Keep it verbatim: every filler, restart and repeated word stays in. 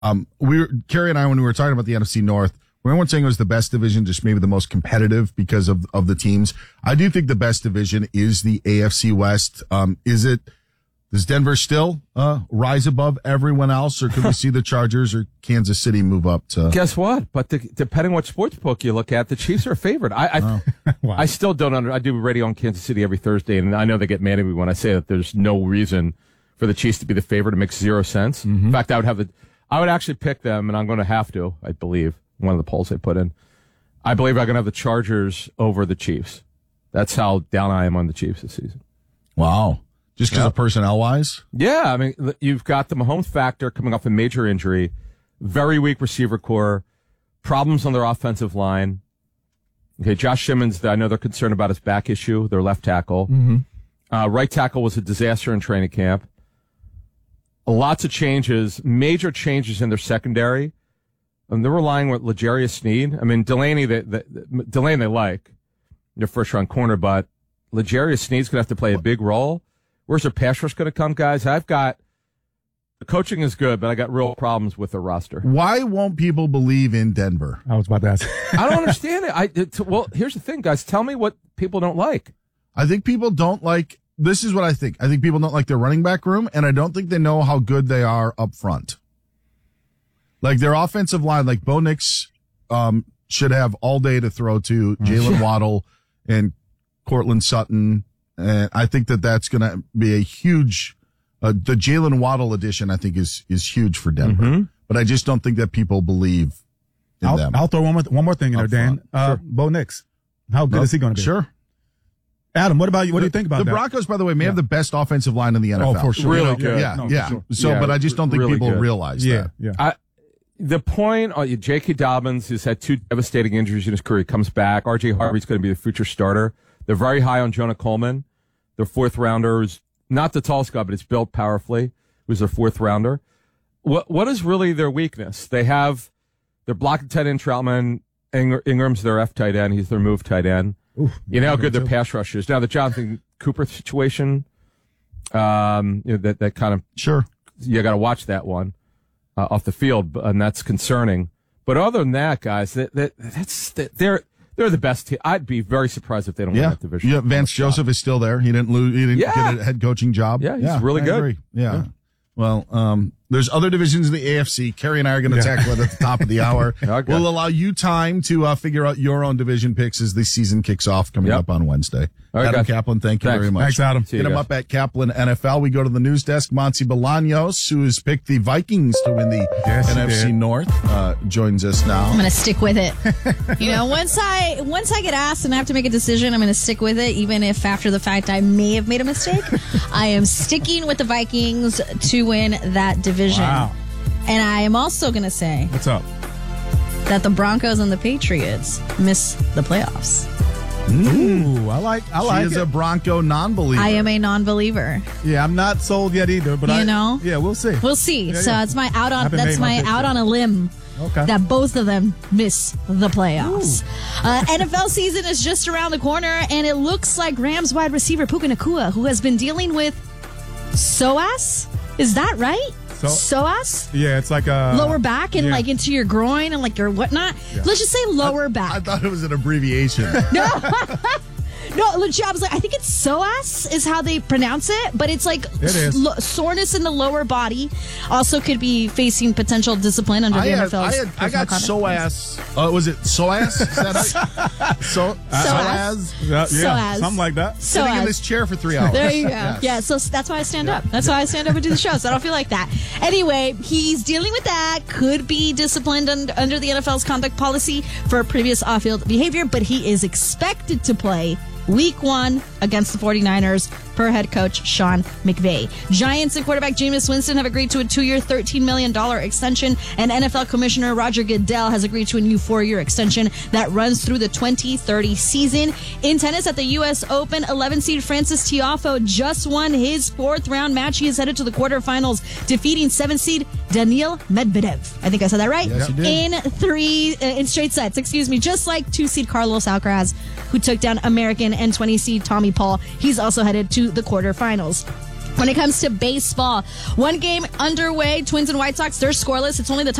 um, we were, Carrie and I, when we were talking about the N F C North, we weren't saying it was the best division, just maybe the most competitive because of, of the teams. I do think the best division is the A F C West. Um, is it, does Denver still, uh, rise above everyone else, or could we see the Chargers or Kansas City move up to? Guess what? But the, depending what sports book you look at, the Chiefs are a favorite. I, I, Oh. Wow. I still don't under, I do radio on Kansas City every Thursday, and I know they get mad at me when I say that there's no reason for the Chiefs to be the favorite. It makes zero sense. Mm-hmm. In fact, I would have the, I would actually pick them, and I'm going to have to, I believe, one of the polls they put in. I believe I'm going to have the Chargers over the Chiefs. That's how down I am on the Chiefs this season. Wow. Just because Yep. of personnel wise? Yeah, I mean, you've got the Mahomes factor coming off a major injury, very weak receiver core, problems on their offensive line. Okay, Josh Simmons, I know they're concerned about his back issue, their left tackle. Mm-hmm. Uh, right tackle was a disaster in training camp. Lots of changes, major changes in their secondary. And they're relying with L'Jarius Sneed. I mean, Delaney, they, they, Delaney they like, their first round corner, but L'Jarius Sneed's going to have to play a big role. Where's their pass rush going to come, guys? I've got, the coaching is good, but I got real problems with the roster. Why won't people believe in Denver? I was about to ask. I don't understand it. I, it, well, here's the thing, guys. Tell me what people don't like. I think people don't like, this is what I think. I think people don't like their running back room, and I don't think they know how good they are up front. Like their offensive line, like Bo Nix, um, should have all day to throw to Jalen Waddle and Cortland Sutton. And I think that that's going to be a huge, uh, the Jalen Waddle addition, I think is, is huge for Denver, Mm-hmm. but I just don't think that people believe in I'll, them. I'll throw one more, one more thing in there, Up Dan. front. Uh, Sure. Bo Nix. How good Nope. is he going to be? Sure. Adam, what about you? What do you think about the that? Broncos, by the way, may have the best offensive line in the N F L. Oh, for sure. Really You know, good. Yeah, no, for yeah. sure. So, Yeah, but I just don't think really people good. realize Yeah, that. yeah. I, the point, uh, J K. Dobbins has had two devastating injuries in his career. He comes back. R J. Harvey's going to be the future starter. They're very high on Jonah Coleman. Their fourth rounder is not the tallest guy, but it's built powerfully. Who's their fourth rounder? What What is really their weakness? They have their blocking tight end, Troutman. Ingr- Ingram's their F tight end. He's their move tight end. Ooh, You know how good their too. pass rush is. Now, the Jonathan Cooper situation, um, you know, that, that kind of, Sure. you got to watch that one uh, off the field, and that's concerning. But other than that, guys, that, that that's that they're they're the best team. I'd be very surprised if they don't win Yeah. that division. Yeah. Vance Joseph is still there. He didn't lose. He didn't Yeah. get a head coaching job. Yeah, he's really I good. agree. Yeah. Well, um, there's other divisions in the A F C. Kerry and I are going to Yeah. tackle it at the top of the hour. Okay. We'll allow you time to uh, figure out your own division picks as the season kicks off coming Yep. up on Wednesday. All right, Adam guys. Kaplan, thank you Thanks. very much. Thanks, Adam. See you Hit him guys. up at Kaplan N F L. We go to the news desk. Monty Bolaños, who has picked the Vikings to win the Yes, he N F C did. North, uh, joins us now. I'm gonna stick with it. You know, once I once I get asked and I have to make a decision, I'm gonna stick with it, even if after the fact I may have made a mistake. I am sticking with the Vikings to win that division. Wow. And I am also gonna say What's up? that the Broncos and the Patriots miss the playoffs. Ooh, I like. I She like is it. a Bronco non-believer. I am a non-believer. yeah, I'm not sold yet either, but You I know? Yeah, we'll see. We'll see. Yeah, so yeah. it's my out on Haven't that's made my my pick out yet. on a limb. Okay. That both of them miss the playoffs. Uh, N F L season is just around the corner, and it looks like Rams wide receiver Puka Nacua, who has been dealing with S O A S, is that right? So- S O A S? Yeah, it's like a Lower back and yeah. like into your groin and like your whatnot. Let's just say lower I back. thought it was an abbreviation. No, legit, I was like, I think it's S O A S is how they pronounce it, but it's like It is. lo- soreness in the lower body. Also could be facing potential discipline under I the had, N F L's I, had, I personal got conduct. S O A S. Uh, was it S O A S? Is that right? So, S O A S. Yeah, yeah, So as- something like that. So Sitting in as- this chair for three hours. There you go. Yes. Yeah, so that's why I stand up. That's why I stand up and do the show, so I don't feel like that. Anyway, he's dealing with that. Could be disciplined un- under the N F L's conduct policy for previous off-field behavior, but he is expected to play week one against the 49ers per head coach Sean McVay. Giants and quarterback Jameis Winston have agreed to a two-year, thirteen million dollars extension, and N F L Commissioner Roger Goodell has agreed to a new four-year extension that runs through the twenty thirty season. In tennis at the U S Open, eleven-seed Francis Tiafoe just won his fourth-round match. He is headed to the quarterfinals, defeating seven-seed Daniil Medvedev. I think I said that right? Yes, you did. In three, uh, in straight sets, excuse me, just like two-seed Carlos Alcaraz, who took down American and twenty-seed Tommy Paul. He's also headed to the quarterfinals. When it comes to baseball, one game underway, Twins and White Sox, they're scoreless. It's only the